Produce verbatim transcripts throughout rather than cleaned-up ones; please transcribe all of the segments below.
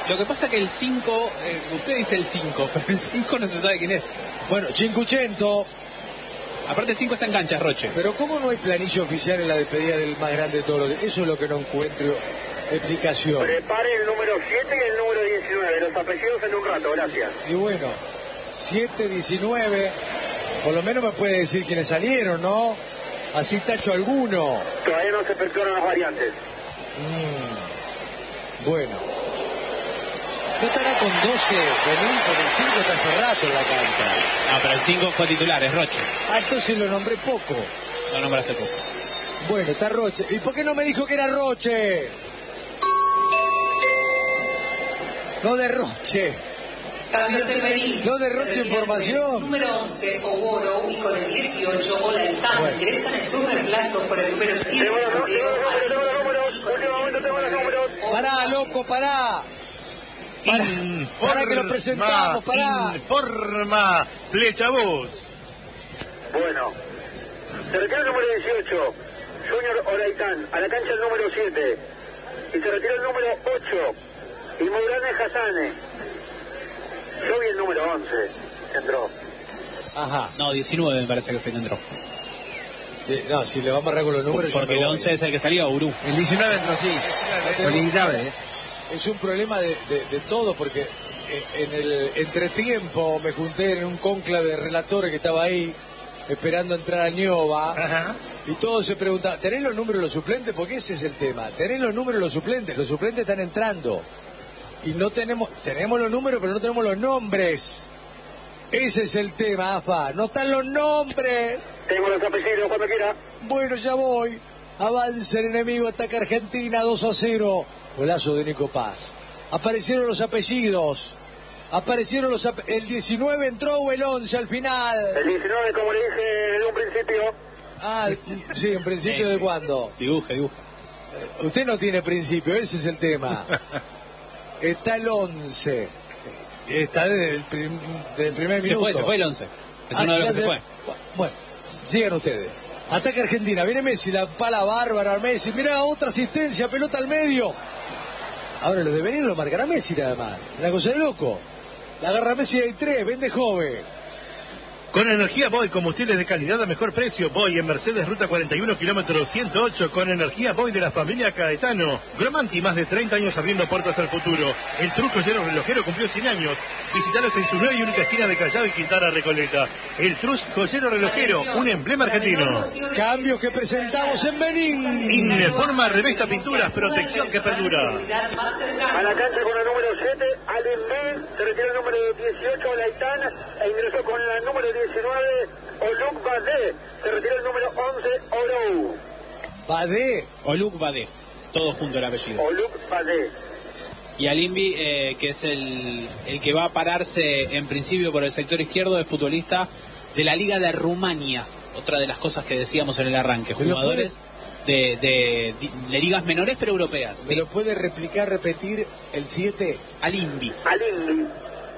Lo que pasa que el cinco, eh, usted dice el cinco, pero el cinco no se sabe quién es. Bueno, cinquecento. Aparte el cinco está en cancha, Roche. Pero ¿cómo no hay planillo oficial en la despedida del más grande de todos los días? Eso es lo que no encuentro explicación. Prepare el número siete y el número diecinueve, los apellidos en un rato, gracias. Y bueno, siete, diecinueve, por lo menos me puede decir quiénes salieron, ¿no? Así tacho alguno. Todavía no se efectuaron las variantes. Mm, bueno. ¿No estará con doce, Benín? Porque el cinco está hace rato en la cancha. No, pero el cinco fue titular, es Roche. Ah, entonces lo nombré poco. Lo nombraste poco. Bueno, está Roche. ¿Y por qué no me dijo que era Roche? No de Roche. Cambios en Benín. No de Roche información. Número once, Oboro, y con el dieciocho, Olaitán, bueno. Ingresan en sus reemplazos por el número siete, Pará, loco, pará. Para, para que lo presentamos, para. Informa, Flecha Voz. Bueno, se retira el número dieciocho, Junior Olaitán, a la cancha el número siete. Y se retira el número ocho, Imurane Hassane. Yo vi el número once, que entró. Ajá. No, diecinueve me parece que se entró. Eh, no, si le vamos a agarrar con los números. Porque el once es el que salió, Urú. El diecinueve entró, sí. Olindable, ¿es? Es un problema de, de, de todo, porque en el entretiempo me junté en un cónclave de relatores que estaba ahí, esperando entrar a Ñova. Ajá. Y todos se preguntaban, ¿tenés los números de los suplentes? Porque ese es el tema. ¿Tenés los números de los suplentes? Los suplentes están entrando. Y no tenemos, tenemos los números, pero no tenemos los nombres. Ese es el tema, AFA. No están los nombres. Tengo los apellidos cuando quiera. Bueno, ya voy. Avanza el enemigo, ataca Argentina dos a cero. Golazo de Nico Paz. Aparecieron los apellidos. Aparecieron los ap el diecinueve entró o el once al final. El diecinueve, como le dije en un principio. Ah, sí, en principio de cuándo. Dibuja, dibuja. Usted no tiene principio, ese es el tema. Está el once. Está desde el, prim desde el primer minuto. Se fue, se fue el once. Es ah, uno de los que se, se fue. Bueno, sigan ustedes. Ataca Argentina, viene Messi, la pala bárbara Messi, mirá, otra asistencia, pelota al medio. Ahora lo de venir lo marcará Messi nada más, una cosa de loco. La agarra Messi, hay tres, vende joven. Con energía Boy, combustibles de calidad a mejor precio. Boy en Mercedes, ruta cuarenta y uno, kilómetro ciento ocho. Con energía Boy de la familia Caetano. Gromanti, más de treinta años abriendo puertas al futuro. El Trus Joyero Relojero cumplió cien años. Visitalos en su nueva y única esquina de Callao y Quintana Recoleta. El Trus Joyero Relojero, un emblema argentino. Cambios que presentamos en Benín. Informa, revesta, pinturas, protección que perdura. A la cancha con el número siete, Alemán. Se retiró el número dieciocho, Olaitán. E ingresó con el número diecinueve, Oluk Badé. Se retiró el número once, Orou. Badé. Oluk Badé. Todo junto el apellido. Oluk Badé. Y Alimbi, eh, que es el, el que va a pararse en principio por el sector izquierdo, de futbolista de la Liga de Rumania. Otra de las cosas que decíamos en el arranque. Jugadores de, de, de ligas menores pero europeas. ¿Me sí. lo puede replicar, repetir el siete? Alimbi. Alimbi.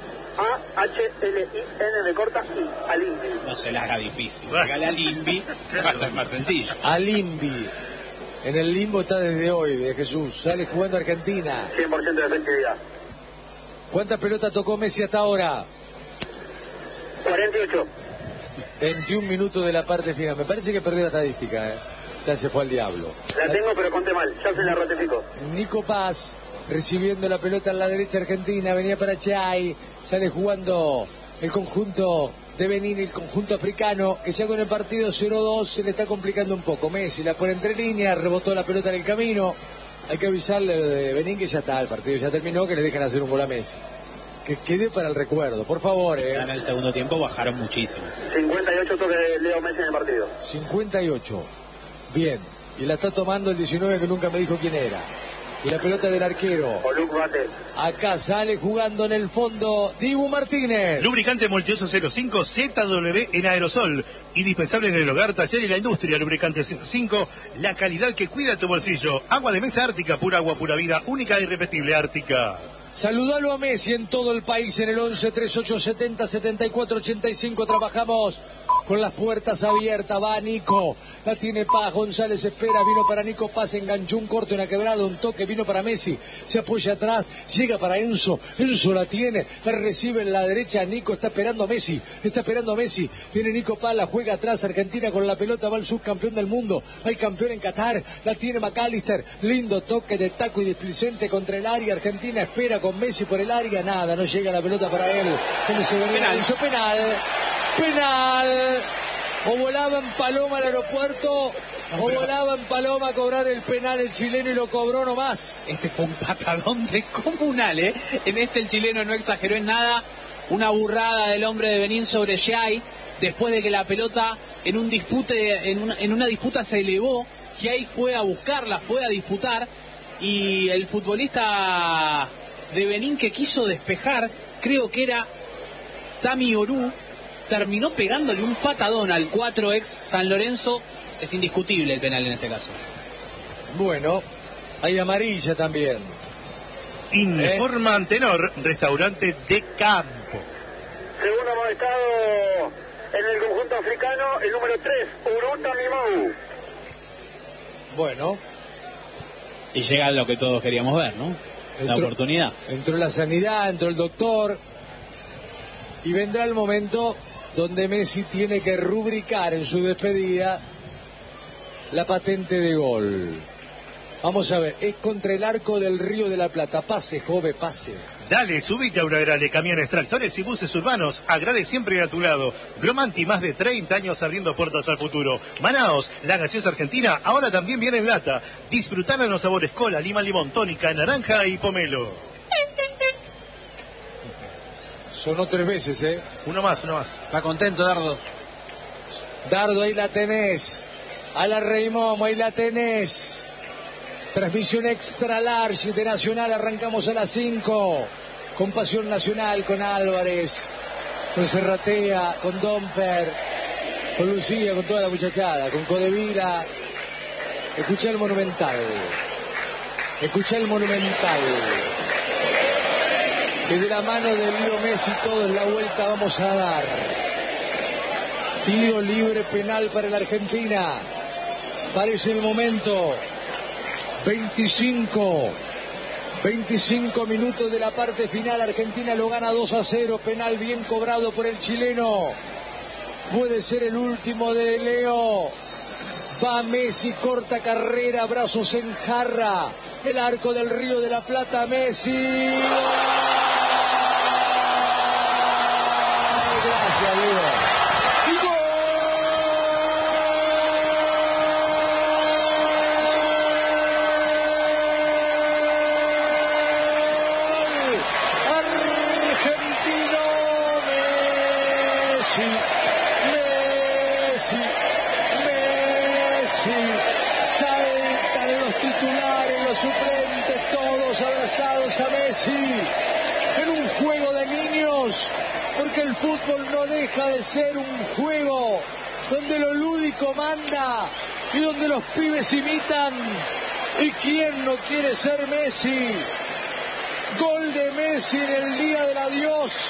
A H L I N de corta I. Alimbi. No se la haga difícil. Regale Alimbi, va a ser más sencillo. Alimbi. En el limbo está desde hoy, de Jesús. Sale jugando Argentina. cien por ciento de efectividad. ¿Cuántas pelotas tocó Messi hasta ahora? cuarenta y ocho. veintiún minutos de la parte final. Me parece que perdió la estadística, ¿eh? Ya se fue al diablo. La tengo, pero conté mal. Ya se la ratifico. Nico Paz recibiendo la pelota en la derecha Argentina. Venía para Chay. Sale jugando el conjunto de Benín, el conjunto africano, que ya con el partido cero dos se le está complicando un poco. Messi la pone entre líneas, rebotó la pelota en el camino. Hay que avisarle de Benín que ya está, el partido ya terminó, que le dejen hacer un gol a Messi. Que quede para el recuerdo, por favor. Eh. Ya en el segundo tiempo bajaron muchísimo. cincuenta y ocho toques de Leo Messi en el partido. cincuenta y ocho. Bien. Y la está tomando el diecinueve, que nunca me dijo quién era. Y la pelota del arquero. Oluk Badé. Acá sale jugando en el fondo Dibu Martínez. Lubricante Multioso cero cinco Z W en aerosol. Indispensable en el hogar, taller y la industria. Lubricante cero cinco, la calidad que cuida tu bolsillo. Agua de mesa Ártica, pura agua, pura vida, única e irrepetible Ártica. Saludalo a Messi en todo el país en el once treinta y ocho setenta setenta y cuatro ochenta y cinco. Trabajamos con las puertas abiertas. Va Nico, la tiene Paz. González espera, vino para Nico Paz, enganchó un corte, una quebrada, un toque, vino para Messi. Se apoya atrás, llega para Enzo. Enzo la tiene, la recibe en la derecha. Nico está esperando a Messi, está esperando a Messi. Viene Nico Paz, la juega atrás. Argentina con la pelota, va el subcampeón del mundo, va el campeón en Qatar. La tiene McAllister, lindo toque de taco y displicente contra el área. Argentina espera con Messi por el área, nada, no llega la pelota para él. Se penal. Hizo penal, penal. O volaba en Paloma al aeropuerto, no, o volaba en Paloma a cobrar el penal el chileno y lo cobró nomás. Este fue un patadón descomunal, ¿eh? En este el chileno no exageró en nada. Una burrada del hombre de Benín sobre Giai, después de que la pelota en un dispute, en una, en una disputa se elevó. Giai fue a buscarla, fue a disputar, y el futbolista de Benín que quiso despejar, creo que era Tami Orú, terminó pegándole un patadón al cuatro ex San Lorenzo. Es indiscutible el penal en este caso. Bueno, hay amarilla también. Informa ¿Eh? Antenor, restaurante de campo. Segundo amonestado en el conjunto africano, el número tres, Uruta Mimou. Bueno. Y llega lo que todos queríamos ver, ¿no? La entró, oportunidad. Entró la sanidad, entró el doctor. Y vendrá el momento donde Messi tiene que rubricar en su despedida la patente de gol. Vamos a ver, es contra el arco del Río de la Plata. Pase, joven, pase. Dale, subite a una Agrale, camiones, tractores y buses urbanos. Agrale siempre a tu lado. Gromanti, más de treinta años abriendo puertas al futuro. Manaos, la gaseosa argentina, ahora también viene en lata. Disfrutá de los sabores cola, lima, limón, tónica, naranja y pomelo. Sonó tres veces, ¿eh? Uno más, uno más. Está contento, Dardo. Dardo, ahí la tenés. A la Reimomo, ahí la tenés. Transmisión extra large de Nacional, arrancamos a las cinco. Con Pasión Nacional, con Álvarez, con Serratea, con Domper, con Lucía, con toda la muchachada, con Codevila. Escucha el Monumental. Escucha el Monumental. Que de la mano de Leo Messi todos la vuelta vamos a dar. Tiro libre penal para la Argentina. Parece el momento. veinticinco, veinticinco minutos de la parte final. Argentina lo gana dos a cero. Penal bien cobrado por el chileno. Puede ser el último de Leo. Va Messi, corta carrera, brazos en jarra. El arco del Río de la Plata, Messi. Gracias, Leo. Suplentes todos abrazados a Messi en un juego de niños, porque el fútbol no deja de ser un juego donde lo lúdico manda y donde los pibes imitan. ¿Y quién no quiere ser Messi? Gol de Messi en el día del adiós,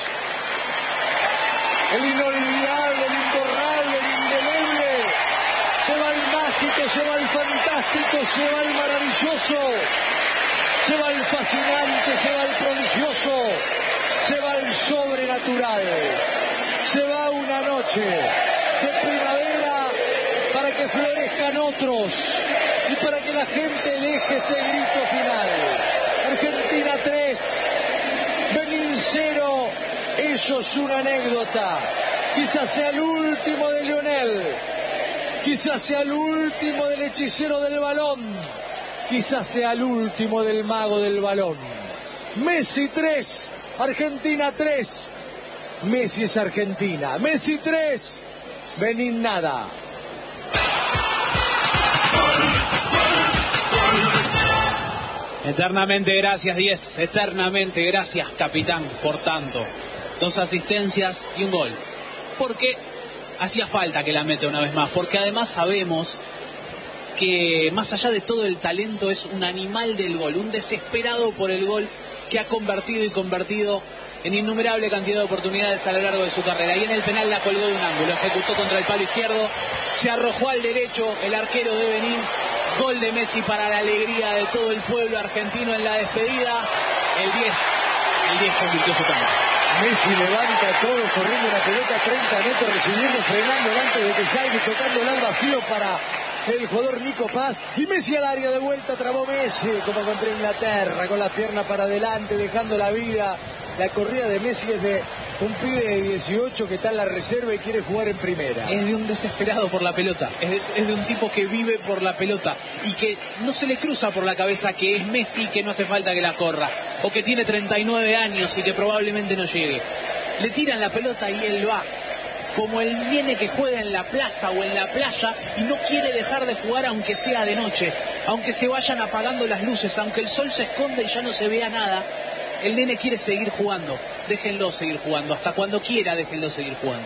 el inolvidable, el imborrable, el indeleble. Se va el mágico, se va el fantástico, se va el maravilloso, se va el fascinante, se va el prodigioso, se va el sobrenatural, se va una noche de primavera para que florezcan otros y para que la gente deje este grito final. Argentina tres, Benín cero, eso es una anécdota, quizás sea el último de Lionel. Quizás sea el último del hechicero del balón. Quizás sea el último del mago del balón. Messi tres, Argentina tres. Messi es Argentina. Messi tres, Benín nada. Eternamente gracias, diez. Eternamente gracias, capitán, por tanto. Dos asistencias y un gol. Porque hacía falta que la meta una vez más, porque además sabemos que más allá de todo el talento es un animal del gol, un desesperado por el gol, que ha convertido y convertido en innumerable cantidad de oportunidades a lo largo de su carrera. Y en el penal la colgó de un ángulo, ejecutó contra el palo izquierdo, se arrojó al derecho el arquero de Benín. Gol de Messi para la alegría de todo el pueblo argentino en la despedida. El diez, el diez convirtió su tanto. Messi levanta todo, corriendo la pelota treinta metros, recibiendo, frenando antes de que salga y tocándola al vacío para el jugador Nico Paz. Y Messi al área de vuelta, trabó Messi, como contra Inglaterra, con la pierna para adelante, dejando la vida. La corrida de Messi es de un pibe de dieciocho que está en la reserva y quiere jugar en primera. Es de un desesperado por la pelota, es de, es de un tipo que vive por la pelota y que no se le cruza por la cabeza que es Messi y que no hace falta que la corra, o que tiene treinta y nueve años y que probablemente no llegue. Le tiran la pelota y él va, como el nene que juega en la plaza o en la playa y no quiere dejar de jugar aunque sea de noche, aunque se vayan apagando las luces, aunque el sol se esconda y ya no se vea nada. El nene quiere seguir jugando, déjenlo seguir jugando, hasta cuando quiera déjenlo seguir jugando.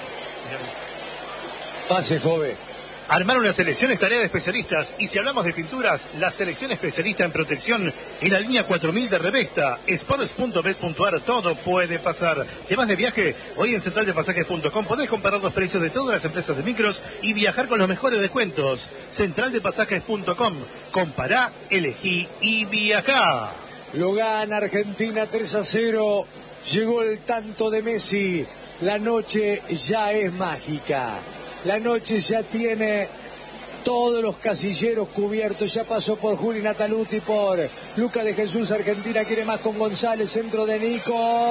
Pase, joven. Armar una selección es tarea de especialistas, y si hablamos de pinturas, la selección especialista en protección en la línea cuatro mil de Revesta, sports punto bet punto ar, todo puede pasar. Temas de viaje, hoy en central de pasajes punto com podés comparar los precios de todas las empresas de micros y viajar con los mejores descuentos. central de pasajes punto com, compará, elegí y viajá. Lo gana Argentina tres a cero. Llegó el tanto de Messi. La noche ya es mágica. La noche ya tiene todos los casilleros cubiertos. Ya pasó por Juli Nataluti, por Luca de Jesús. Argentina quiere más con González. Centro de Nico.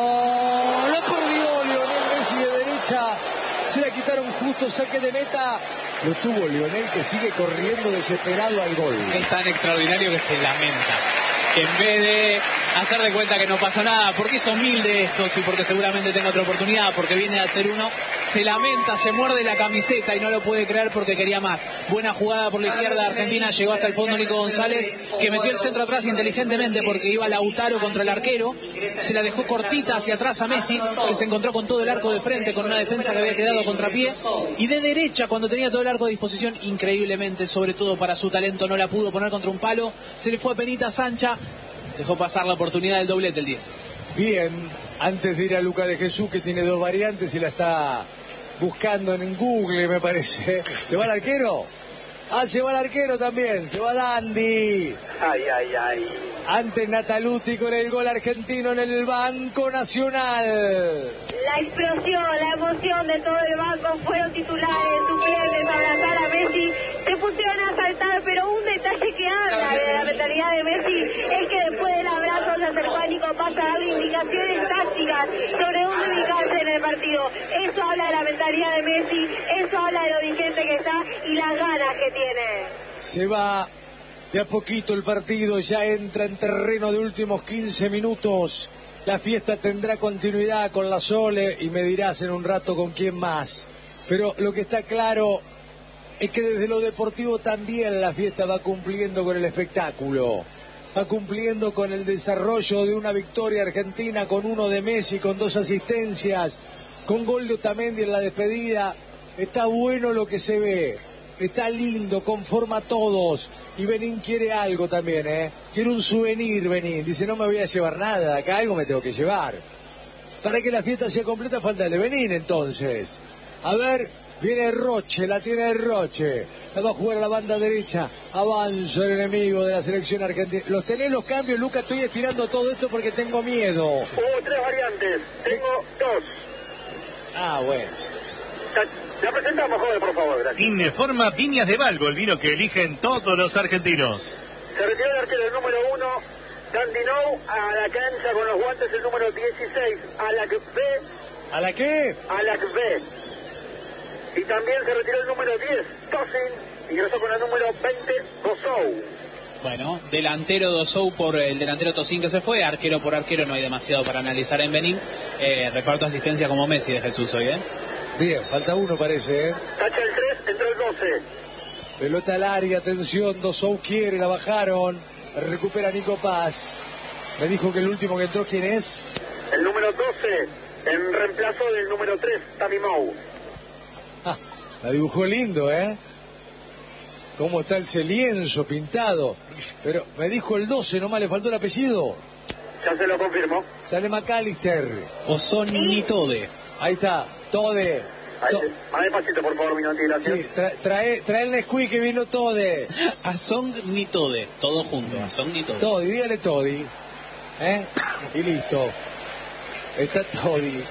Lo perdió Lionel Messi de derecha. Se la quitaron justo, saque de meta. Lo tuvo Lionel, que sigue corriendo desesperado al gol. Es tan extraordinario que se lamenta. Que en vez de hacer de cuenta que no pasó nada, porque hizo mil de estos y porque seguramente tenga otra oportunidad, porque viene a hacer uno, se lamenta, se muerde la camiseta y no lo puede creer porque quería más. Buena jugada por la izquierda de Argentina, llegó hasta el fondo Nico González, que metió el centro atrás inteligentemente porque iba Lautaro contra el arquero, se la dejó cortita hacia atrás a Messi, que se encontró con todo el arco de frente, con una defensa que había quedado contrapié, y de derecha, cuando tenía todo el arco a disposición, increíblemente, sobre todo para su talento, no la pudo poner contra un palo, se le fue a Penita Sancha. Dejó pasar la oportunidad del doblete, el diez. Bien, antes de ir a Luca de Jesús, que tiene dos variantes y la está buscando en Google, me parece. ¿Se va el arquero? Ah, se va el arquero también, se va Dandy. Ay, ay, ay. Antes Nataluti con el gol argentino en el Banco Nacional. La explosión, la emoción de todo el banco, fueron titulares, suplentes, abrazar a Messi, se pusieron a saltar, pero un detalle que habla de la mentalidad de Messi es que después del abrazo se acercó a Nico Paz a darle indicaciones tácticas sobre dónde ubicarse en el partido. Eso habla de la mentalidad de Messi, eso habla de lo vigente que está y las ganas que tiene. Se va de a poquito el partido, ya entra en terreno de últimos quince minutos. La fiesta tendrá continuidad con la Sole y me dirás en un rato con quién más. Pero lo que está claro es que desde lo deportivo también la fiesta va cumpliendo con el espectáculo. Va cumpliendo con el desarrollo de una victoria argentina, con uno de Messi, con dos asistencias, con gol de Otamendi en la despedida. Está bueno lo que se ve. Está lindo, conforma a todos. Y Benín quiere algo también, ¿eh? Quiere un souvenir, Benín. Dice, no me voy a llevar nada, acá algo me tengo que llevar. Para que la fiesta sea completa falta el de Benín, entonces. A ver, viene Roche, la tiene Roche. La va a jugar a la banda derecha. Avanza el enemigo de la selección argentina. ¿Los tenés los cambios, Lucas? Estoy estirando todo esto porque tengo miedo. Hubo tres variantes, tengo dos. Ah, bueno. La presentamos, joven, por favor, gracias. Informa Viñas de Valgo, el vino que eligen todos los argentinos. Se retiró el arquero el número uno, Dandinou, a la cancha con los guantes el número dieciséis, Alakbe. ¿A la qué? Alakbe. Y también se retiró el número diez, Tosin, ingresó con el número veinte, Gosou. Bueno, delantero Dosou por el delantero Tosin que se fue, arquero por arquero, no hay demasiado para analizar en Benín. Eh, reparto asistencia como Messi de Jesús hoy, ¿eh? Bien, falta uno parece, ¿eh? Tacha el tres, entró el doce. Pelota al área, atención, Dosou quiere, la bajaron. Recupera Nico Paz. Me dijo que el último que entró, ¿quién es? El número doce, en reemplazo del número tres, Tami Mou. Ah, la dibujó lindo, ¿eh? Cómo está ese lienzo pintado. Pero me dijo el doce, nomás le faltó el apellido. Ya se lo confirmo. Sale McAllister. O son ni Tode. Ahí está, Tode. Ahí, más despacito, por favor, Minotti, gracias. Sí, tra trae, trae el Nesquik que vino Tode. A Song ni Tode, todo junto, a Song ni Tode. Todi, dígale Todi. ¿Eh? Y listo. Está Todi.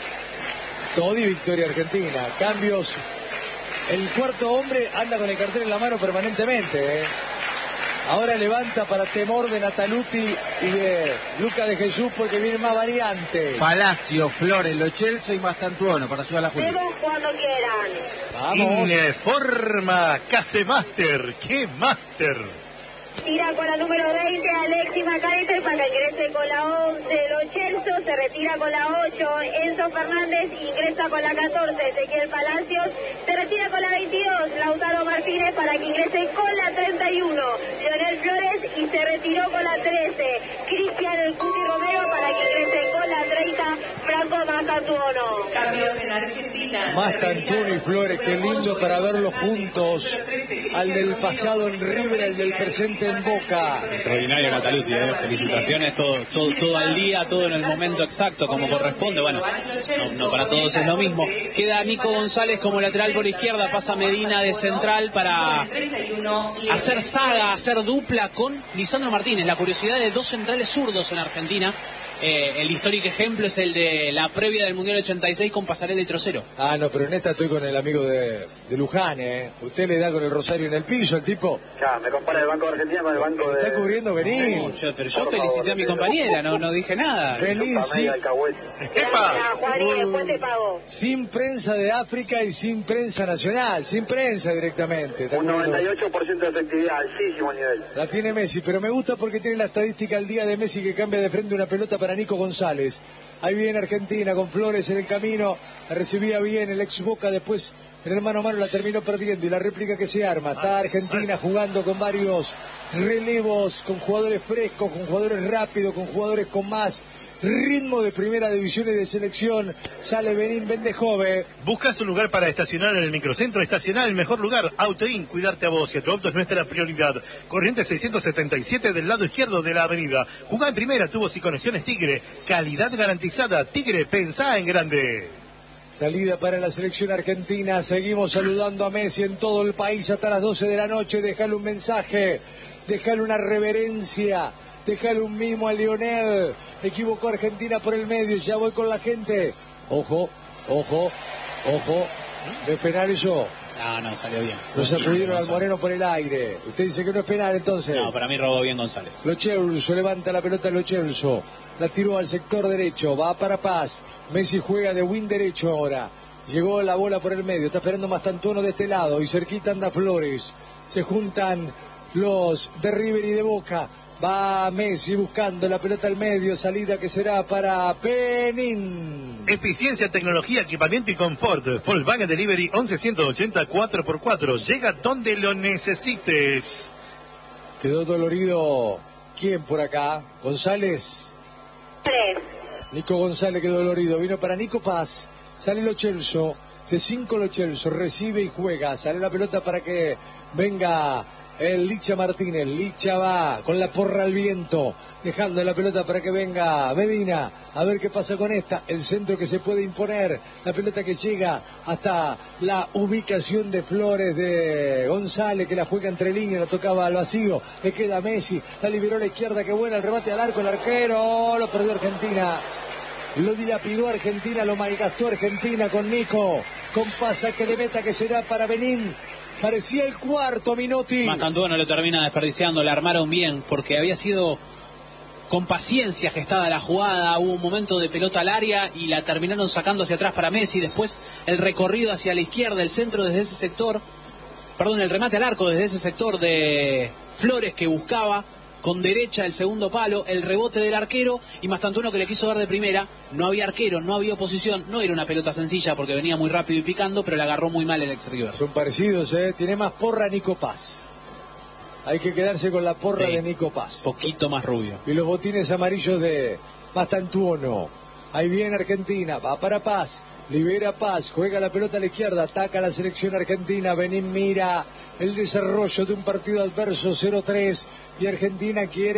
Todi, victoria argentina. Cambios. El cuarto hombre anda con el cartel en la mano permanentemente. ¿eh? Ahora levanta para temor de Nataluti y de Luca de Jesús porque viene más variante. Palacio, Flores, Lo Celso y Mastantuono para ayudar a la Juli. Vemos cuando quieran. Vamos. Informa Casemaster. ¡Qué máster! Tira con la número veinte, Alexis McAllister, para que ingrese con la once, Lo Celso, se retira con la ocho, Enzo Fernández ingresa con la catorce, Ezequiel Palacios, se retira con la veintidós, Lautaro Martínez para que ingrese con la treinta y uno, Leonel Flores y se retiró con la trece, Cristian El Cuti Romero para que ingrese con la treinta, Franco Mastantuono. Cambios en Argentina. Mastantuono y Flores, qué lindo para verlos juntos. Al del pasado en River, al del presente en Boca. Extraordinario Nataluti, ¿eh? Felicitaciones, todo, todo, todo al día, todo en el momento exacto, como corresponde. Bueno, no, no para todos es lo mismo. Queda Nico González como lateral por izquierda, pasa Medina de central para hacer saga, hacer dupla con Lisandro Martínez. La curiosidad de dos centrales zurdos en Argentina. Eh, el histórico ejemplo es el de la previa del Mundial ochenta y seis con Pasarela y Trocero. Ah, no, pero en esta estoy con el amigo de, de Luján, ¿eh? Usted le da con el rosario en el piso, el tipo. Ya, me compara el Banco de Argentina con el Banco de... Está cubriendo Benín. No, yo, pero yo felicité a mi compañera, no, no dije nada. Benín, sí. Ah, Juan, y después te pago. Sin prensa de África y sin prensa nacional, sin prensa directamente. Está Un cubriendo- noventa y ocho por ciento de efectividad, altísimo nivel. La tiene Messi, pero me gusta porque tiene la estadística al día de Messi que cambia de frente una pelota para Nico González. Ahí viene Argentina con Flores en el camino, la recibía bien el ex Boca, después en el mano a mano la terminó perdiendo y la réplica que se arma. Está Argentina jugando con varios relevos, con jugadores frescos, con jugadores rápidos, con jugadores con más ritmo de primera división y de selección. Sale Benín Bendejove. ¿Buscas un lugar para estacionar en el microcentro? Estacionar el mejor lugar. Autoin, cuidarte a vos y a tu auto es nuestra prioridad. Corriente seiscientos setenta y siete del lado izquierdo de la avenida. Jugá en primera, tubos y conexiones Tigre. Calidad garantizada. Tigre, pensá en grande. Salida para la selección argentina. Seguimos saludando a Messi en todo el país hasta las doce de la noche. Déjale un mensaje, déjale una reverencia, déjale un mimo a Lionel. Equivocó Argentina por el medio. Ya voy con la gente. Ojo, ojo, ojo. ¿No es penal eso? No, no, salió bien. Lo sacudieron al González. Moreno por el aire. Usted dice que no es penal entonces. No, para mí robó bien González. Lo Celso levanta la pelota Lo Celso. La tiró al sector derecho. Va para Paz. Messi juega de win derecho ahora. Llegó la bola por el medio. Está esperando Mastantuono de este lado. Y cerquita anda Flores. Se juntan los de River y de Boca. Va Messi buscando la pelota al medio. Salida que será para Penín. Eficiencia, tecnología, equipamiento y confort. Volkswagen Delivery once ciento ochenta cuatro por cuatro. Llega donde lo necesites. Quedó dolorido. ¿Quién por acá? González. Tres. Nico González quedó dolorido. Vino para Nico Paz. Sale Lo Celso. De cinco Lo Celso. Recibe y juega. Sale la pelota para que venga el Licha Martínez. Licha va con la porra al viento. Dejando la pelota para que venga Medina. A ver qué pasa con esta. El centro que se puede imponer. La pelota que llega hasta la ubicación de Flores de González, que la juega entre líneas. La tocaba al vacío. Le queda a Messi. La liberó a la izquierda. Qué buena el remate al arco. El arquero. Lo perdió Argentina. Lo dilapidó Argentina. Lo malgastó Argentina con Nico. Con pasa que le meta que será para Benín. Parecía el cuarto, Minotti. Mastantuono lo termina desperdiciando, la armaron bien, porque había sido con paciencia gestada la jugada, hubo un momento de pelota al área y la terminaron sacando hacia atrás para Messi, después el recorrido hacia la izquierda, el centro desde ese sector, perdón, el remate al arco desde ese sector de Flores que buscaba, con derecha el segundo palo, el rebote del arquero y Mastantuono que le quiso dar de primera, no había arquero, no había oposición, no era una pelota sencilla porque venía muy rápido y picando, pero la agarró muy mal el ex River. Son parecidos, ¿eh? Tiene más porra Nico Paz. Hay que quedarse con la porra Sí, de Nico Paz. poquito más rubio. Y los botines amarillos de Mastantuono. Ahí viene Argentina, va para Paz, libera Paz, juega la pelota a la izquierda, ataca la selección argentina. Benín mira el desarrollo de un partido adverso cero tres y Argentina quiere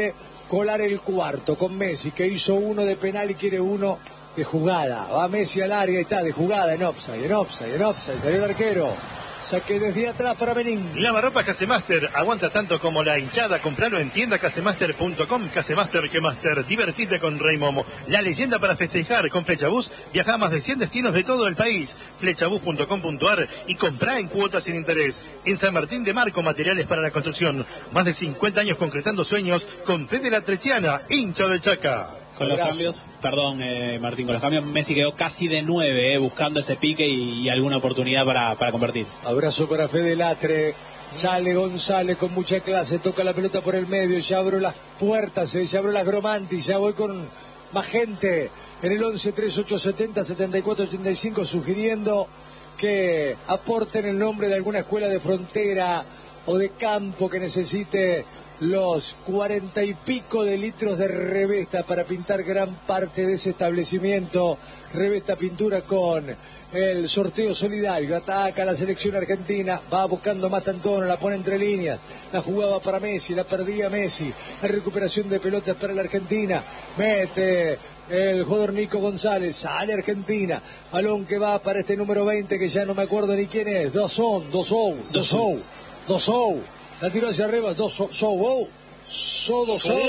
colar el cuarto con Messi, que hizo uno de penal y quiere uno de jugada. Va Messi al área y está de jugada, en offside, en offside, en offside. Salió el arquero. Saque desde atrás para Benín. Lavarropas Casemaster, aguanta tanto como la hinchada. Compralo en tienda casemaster punto com. Casemaster, que master, divertite con Rey Momo. La leyenda para festejar con Flechabús. Viaja a más de cien destinos de todo el país. flechabús punto com punto ar y comprá en cuotas sin interés. En San Martín de Marco, materiales para la construcción. Más de cincuenta años concretando sueños con Fede La Trechiana, hincha de Chaca. Con los cambios, perdón eh, Martín, con los cambios Messi quedó casi de nueve, eh, buscando ese pique y, y alguna oportunidad para, para convertir. Abrazo para Fede Latre. Sale González con mucha clase, toca la pelota por el medio, ya abro las puertas, eh, ya abro las Gromanti, ya voy con más gente en el once tres ocho setenta setenta y cuatro ochenta y cinco, sugiriendo que aporten el nombre de alguna escuela de frontera o de campo que necesite los cuarenta y pico de litros de Revesta para pintar gran parte de ese establecimiento. Revesta Pintura con el sorteo solidario. Ataca la selección argentina, va buscando Mastantuono, la pone entre líneas, la jugaba para Messi, la perdía Messi. La recuperación de pelotas para la Argentina, mete el jugador Nico González, sale Argentina, balón que va para este número veinte que ya no me acuerdo ni quién es. Dosón, Dosou, Dosou, Dosou. La tiró hacia arriba, dos, so, so, oh, so, dos, so.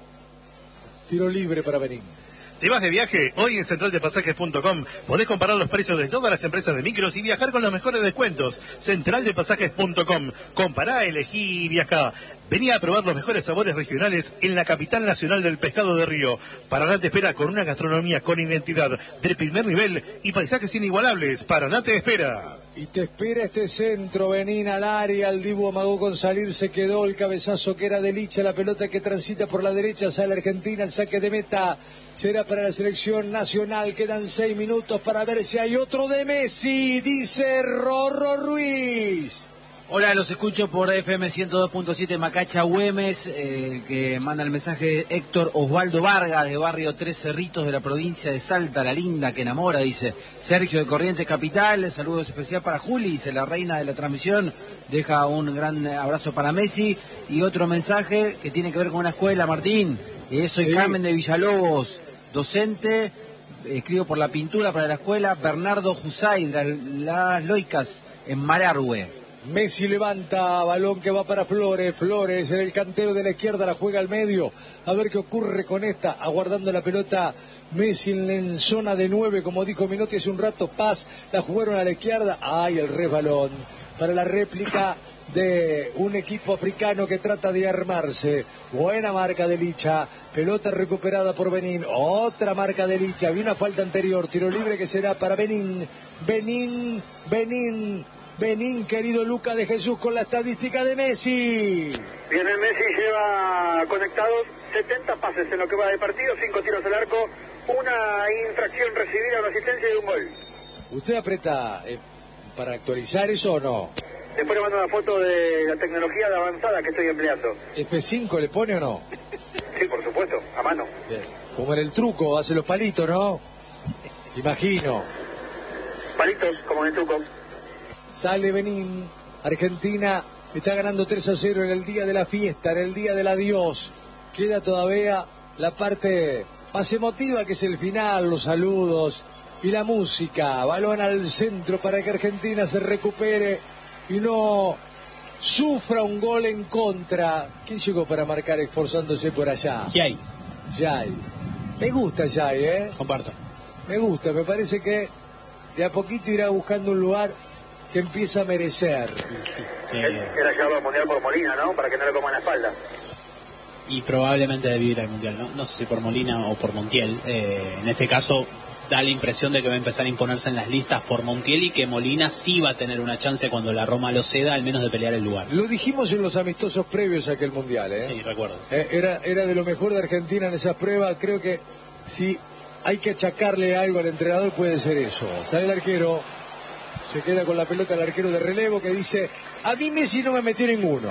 Tiro libre para Benín. ¿Te vas de viaje? Hoy en central de pasajes punto com podés comparar los precios de todas las empresas de micros y viajar con los mejores descuentos. central de pasajes punto com. Compará, elegí y viajá. Vení a probar los mejores sabores regionales en la capital nacional del pescado de río. Paraná te espera con una gastronomía con identidad del primer nivel y paisajes inigualables. Paraná te espera. Y te espera este centro, Benín al área, el Dibu amagó con salir, se quedó el cabezazo que era de Licha, la pelota que transita por la derecha, sale Argentina, el saque de meta será para la selección nacional, quedan seis minutos para ver si hay otro de Messi, dice Rorro Ruiz. Hola, los escucho por F M ciento dos punto siete Macacha Güemes, eh, que manda el mensaje Héctor Osvaldo Vargas, de barrio Tres Cerritos de la provincia de Salta, la linda que enamora, dice Sergio de Corrientes Capital, saludos especial para Juli, dice la reina de la transmisión, deja un gran abrazo para Messi, y otro mensaje que tiene que ver con una escuela, Martín, eh, soy sí. Carmen de Villalobos, docente, escribo por la pintura para la escuela Bernardo Jusay, de las, las Loicas, en Malargüe. Messi levanta, balón que va para Flores, Flores en el cantero de la izquierda, la juega al medio, a ver qué ocurre con esta, aguardando la pelota, Messi en zona de nueve, como dijo Minotti hace un rato, Paz, la jugaron a la izquierda, ay, el resbalón, para la réplica de un equipo africano que trata de armarse, buena marca de Licha, pelota recuperada por Benín, otra marca de Licha, había una falta anterior, tiro libre que será para Benín, Benín, Benín, Benín, querido Luca de Jesús, con la estadística de Messi. Bien, el Messi lleva conectados setenta pases en lo que va de partido, cinco tiros al arco, una infracción recibida, una asistencia y un gol. ¿Usted aprieta eh, para actualizar eso o no? Después le mando una foto de la tecnología de avanzada que estoy empleando. ¿F cinco le pone o no? Sí, por supuesto, a mano. Bien. Como en el truco, hace los palitos, ¿no? Imagino. Palitos, como en el truco. Sale Benín, Argentina está ganando tres a cero en el día de la fiesta, en el día del adiós. Queda todavía la parte más emotiva, que es el final, los saludos y la música. Balón al centro para que Argentina se recupere y no sufra un gol en contra. ¿Quién llegó para marcar esforzándose por allá? Yay. Yay. Me gusta Yay, ¿eh? Comparto. Me gusta, me parece que de a poquito irá buscando un lugar que empieza a merecer. Sí, que... Era llevarlo al Mundial por Molina, ¿no? Para que no le coman la espalda. Y probablemente debe ir al Mundial, ¿no? No sé si por Molina o por Montiel. Eh, en este caso da la impresión de que va a empezar a imponerse en las listas por Montiel y que Molina sí va a tener una chance cuando la Roma lo ceda, al menos de pelear el lugar. Lo dijimos en los amistosos previos a aquel Mundial, ¿eh? Sí, recuerdo. Eh, era, era de lo mejor de Argentina en esa prueba. Creo que si hay que achacarle algo al entrenador puede ser eso. Sale el arquero, se queda con la pelota el arquero de relevo que dice, a mí Messi no me metió ninguno.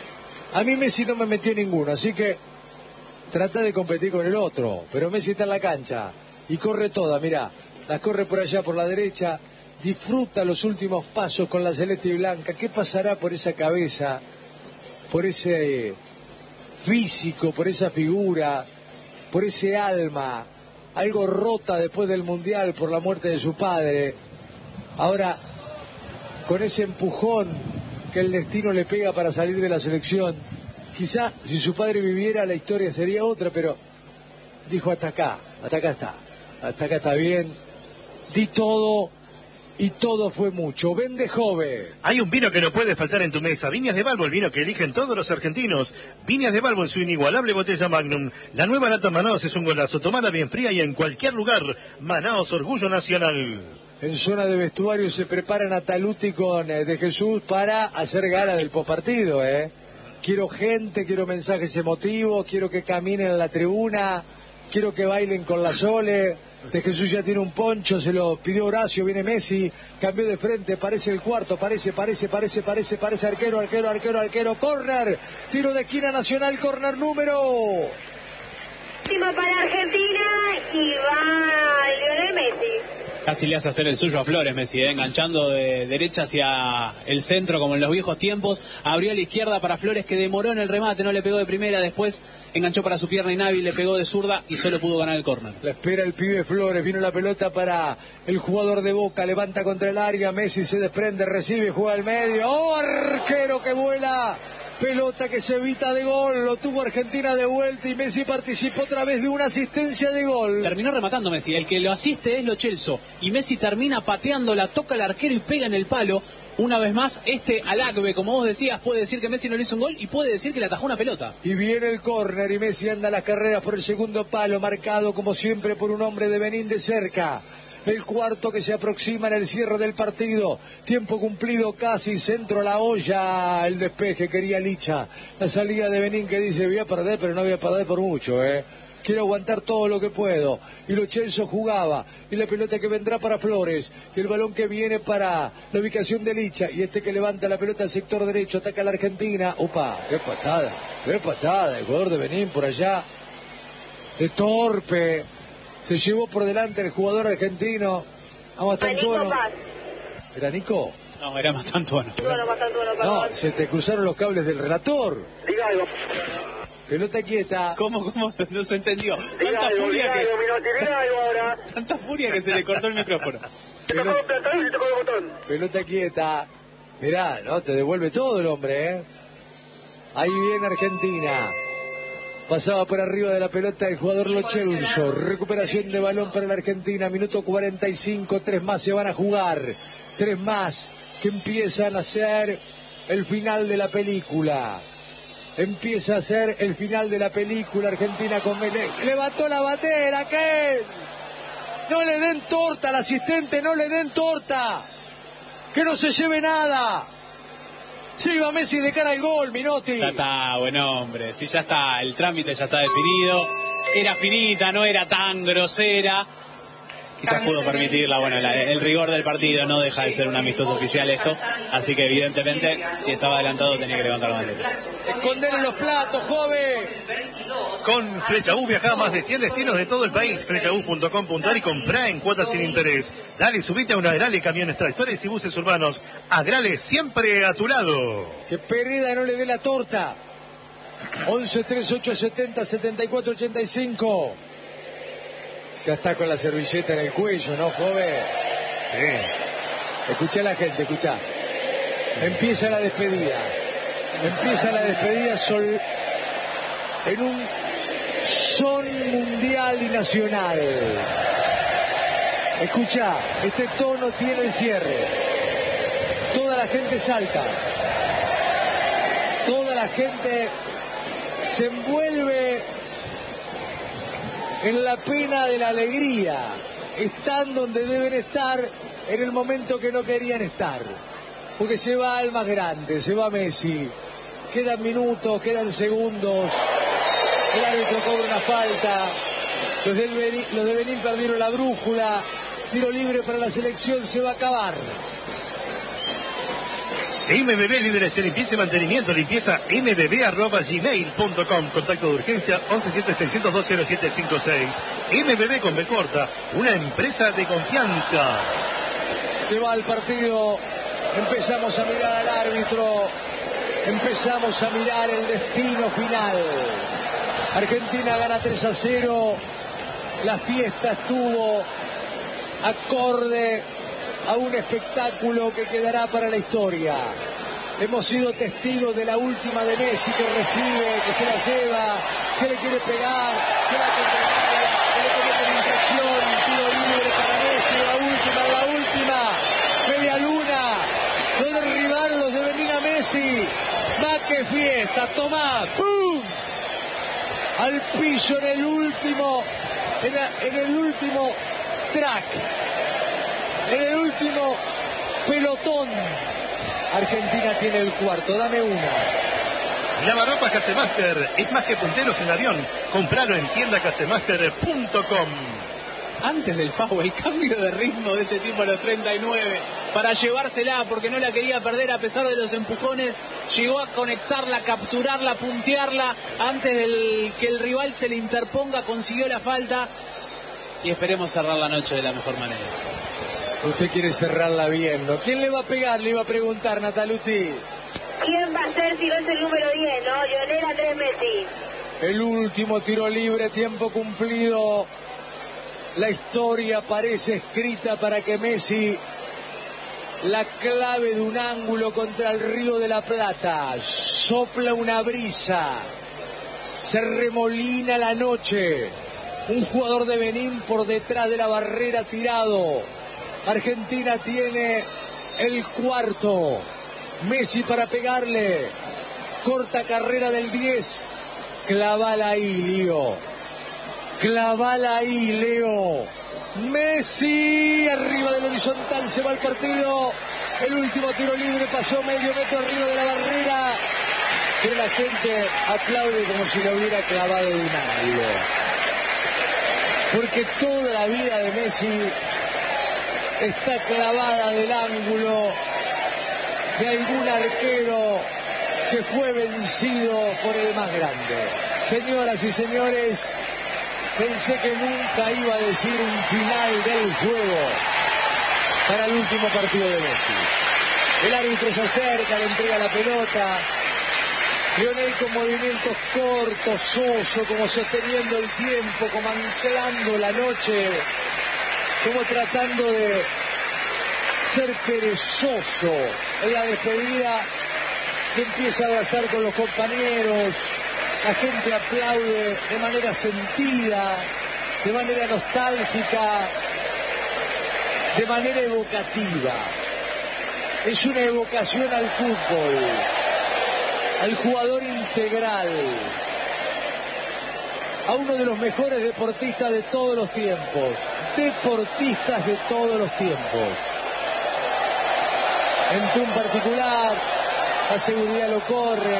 A mí Messi no me metió ninguno, así que trata de competir con el otro. Pero Messi está en la cancha y corre toda, mirá. Las corre por allá, por la derecha, disfruta los últimos pasos con la celeste y blanca. ¿Qué pasará por esa cabeza, por ese físico, por esa figura, por ese alma, algo rota después del Mundial por la muerte de su padre. Ahora, con ese empujón que el destino le pega para salir de la selección, quizá si su padre viviera la historia sería otra, pero dijo hasta acá, hasta acá está, hasta acá está bien, di todo y todo fue mucho. Vende joven. Hay un vino que no puede faltar en tu mesa. Viñas de Balbo, el vino que eligen todos los argentinos. Viñas de Balbo en su inigualable botella Magnum. La nueva lata Manaos es un golazo, tomada bien fría y en cualquier lugar. Manaos, orgullo nacional. En zona de vestuario se preparan a Taluti con eh, De Jesús para hacer gala del postpartido, ¿eh? Quiero gente, quiero mensajes emotivos, quiero que caminen a la tribuna, quiero que bailen con la Sole. De Jesús ya tiene un poncho, se lo pidió Horacio, viene Messi, cambió de frente, parece el cuarto, parece, parece, parece, parece, parece arquero, arquero, arquero, arquero, córner, tiro de esquina Nacional, córner número. Último para Argentina y va Lionel Messi. Casi le hace hacer el suyo a Flores Messi, ¿eh? Enganchando de derecha hacia el centro como en los viejos tiempos. Abrió a la izquierda para Flores, que demoró en el remate, no le pegó de primera, después enganchó para su pierna Inhábil, le pegó de zurda y solo pudo ganar el córner. La espera el pibe Flores, vino la pelota para el jugador de Boca, levanta contra el área, Messi se desprende, recibe, juega al medio, ¡oh, arquero que vuela! Pelota que se evita de gol, lo tuvo Argentina de vuelta y Messi participó otra vez de una asistencia de gol. Terminó rematando Messi, el que lo asiste es Lo Celso y Messi termina pateándola, toca al arquero y pega en el palo. Una vez más, este Alacbe, como vos decías, puede decir que Messi no le hizo un gol y puede decir que le atajó una pelota. Y viene el córner y Messi anda a las carreras por el segundo palo, marcado como siempre por un hombre de Benín de cerca. El cuarto que se aproxima en el cierre del partido. Tiempo cumplido casi, centro a la olla. El despeje quería Licha. La salida de Benín que dice, voy a perder, pero no voy a perder por mucho, ¿eh? Quiero aguantar todo lo que puedo. Y Lo Celso jugaba. Y la pelota que vendrá para Flores. Y el balón que viene para la ubicación de Licha. Y este que levanta la pelota al sector derecho. Ataca a la Argentina. Opa, qué patada. Qué patada. El jugador de Benín por allá. De torpe. Se llevó por delante el jugador argentino. Vamos a Matantuono. ¿Era Nico? No, era Matantuono. No, se te cruzaron los cables del relator. Diga algo. Pelota quieta. ¿Cómo, cómo? No se entendió. Diga Tanta algo, furia diga que... algo, Minotti, diga algo ahora. Tanta furia que se le cortó el micrófono. Se tocó el platón y se tocó el botón. Pelota quieta. Mirá, ¿no? Te devuelve todo el hombre, ¿eh? Ahí viene Argentina. Pasaba por arriba de la pelota el jugador Lo Celso. Recuperación de balón para la Argentina. Minuto cuarenta y cinco. Tres más se van a jugar. Tres más que empiezan a ser el final de la película. Empieza a ser el final de la película. Argentina con Mele. Levantó la bandera. ¿Qué? No le den torta al asistente. No le den torta. Que no se lleve nada. Se iba Messi de cara al gol, Minotti. Ya está, buen hombre. Sí, ya está. El trámite ya está definido. Era finita, no era tan grosera. Quizás pudo permitirla. Bueno, la, el rigor del partido no deja de ser un amistoso oficial esto. Así que evidentemente, si estaba adelantado, tenía que levantar la bandera. Esconder en los platos, joven. Con Flecha U viaja a más de cien destinos de todo el país. flecha u punto com punto ar y comprá en cuotas sin interés. Dale, subite a una Agrale, camiones, tractores y buses urbanos. Agrale, siempre a tu lado. Que Pereda no le dé la torta. once treinta y ocho setenta setenta y cuatro ochenta y cinco. Ya está con la servilleta en el cuello, ¿no, joven? Sí. Escuchá a la gente, escuchá. Empieza la despedida. Empieza la despedida sol... en un son mundial y nacional. Escuchá, este tono tiene el cierre. Toda la gente salta. Toda la gente se envuelve en la pena de la alegría. Están donde deben estar en el momento que no querían estar. Porque se va el más grande, se va Messi. Quedan minutos, quedan segundos. El árbitro cobra una falta. Los, del Benín, los de Benín perdieron la brújula. Tiro libre para la selección, se va a acabar. M B B, líderes en limpieza y mantenimiento, limpieza m b b arroba gmail punto com. Contacto de urgencia once siete seiscientos dos cero siete cinco seis. M B B con B corta, una empresa de confianza. Se va al partido, empezamos a mirar al árbitro. empezamos a mirar el destino final. Argentina gana tres a cero. La fiesta estuvo acorde a un espectáculo que quedará para la historia. Hemos sido testigos de la última de Messi, que recibe, que se la lleva, que le quiere pegar, que va contra el área, que le comete la infracción, tiro libre para Messi, la última, la última, media luna, lo derribaron los de Benina Messi. Va que fiesta, tomá, ¡pum! Al piso en el último, en, la, en el último track, en el último pelotón. Argentina tiene el cuarto, dame una. Lavarropas Casemaster es más que punteros en avión. Compralo en tienda casemaster punto com. Antes del foul, el cambio de ritmo de este tipo a los treinta y nueve para llevársela porque no la quería perder a pesar de los empujones. Llegó a conectarla, capturarla, puntearla antes del que el rival se le interponga, consiguió la falta y esperemos cerrar la noche de la mejor manera. Usted quiere cerrarla bien, ¿no? ¿Quién le va a pegar? Le iba a preguntar, Nataluti. ¿Quién va a ser si no es el número diez, no? Lionel Andrés Messi. El último tiro libre, tiempo cumplido. La historia parece escrita para que Messi la clave de un ángulo contra el Río de la Plata. Sopla una brisa. Se remolina la noche. Un jugador de Benín por detrás de la barrera tirado. Argentina tiene el cuarto. Messi para pegarle. Corta carrera del diez. Clavala ahí, Leo. Clavala ahí, Leo. Messi, arriba del horizontal, se va el partido. El último tiro libre pasó medio metro arriba de la barrera. Pero la gente aplaude como si lo hubiera clavado de un ángulo. Porque toda la vida de Messi está clavada del ángulo de algún arquero que fue vencido por el más grande. Señoras y señores, pensé que nunca iba a decir un final del juego para el último partido de Messi. El árbitro se acerca, le entrega la pelota. Lionel con movimientos cortos, soso, como sosteniendo el tiempo, como anclando la noche, como tratando de ser perezoso. En la despedida se empieza a abrazar con los compañeros. La gente aplaude de manera sentida, de manera nostálgica, de manera evocativa. Es una evocación al fútbol, al jugador integral, a uno de los mejores deportistas de todos los tiempos, deportistas de todos los tiempos. En Tun particular, la seguridad lo corre.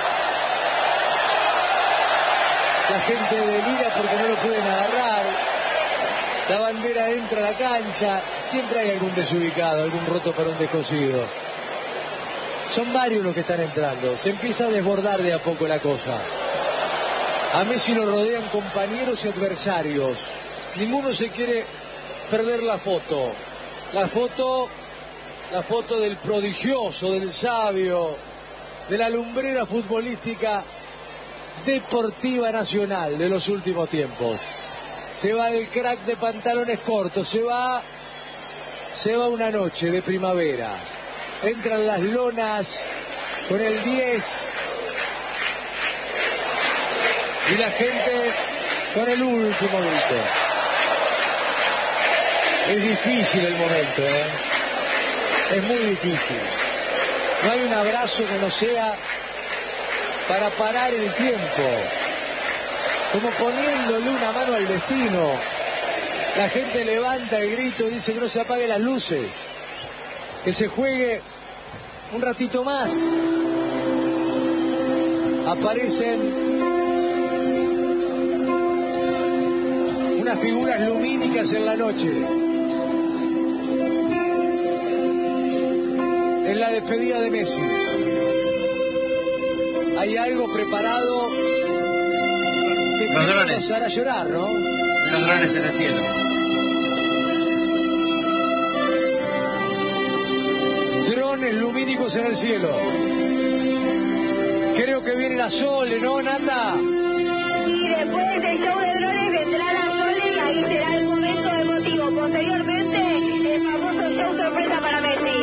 La gente delira porque no lo pueden agarrar. La bandera entra a la cancha. Siempre hay algún desubicado, algún roto para un descosido. Son varios los que están entrando. Se empieza a desbordar de a poco la cosa. A Messi lo rodean compañeros y adversarios. Ninguno se quiere perder la foto. La foto, la foto del prodigioso, del sabio, de la lumbrera futbolística deportiva nacional de los últimos tiempos. Se va el crack de pantalones cortos, se va, se va una noche de primavera. Entran las lonas con el diez y la gente con el último grito. Es difícil el momento, ¿eh? Es muy difícil. No hay un abrazo que no sea para parar el tiempo, como poniéndole una mano al destino. La gente levanta el grito y dice que no se apaguen las luces, que se juegue un ratito más. Aparecen unas figuras lumínicas en la noche. En la despedida de Messi hay algo preparado que nos hará llorar, ¿no? Los drones en el cielo. Drones lumínicos en el cielo. Creo que viene la Sole, ¿no, Nata? Y después del show de drones vendrá la Sole y ahí será el momento emotivo. Posteriormente, el famoso show sorpresa para Messi.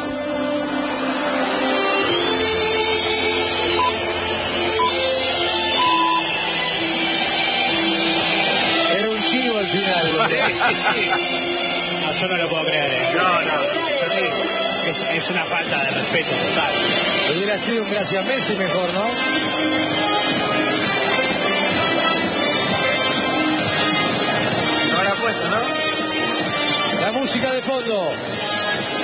Era un chivo al final. No, yo no lo puedo creer. ¿eh? No, no. Es, es una falta de respeto total. Hubiera sido un gracias Messi mejor, ¿no? No la ha puesto, ¿no? La música de fondo.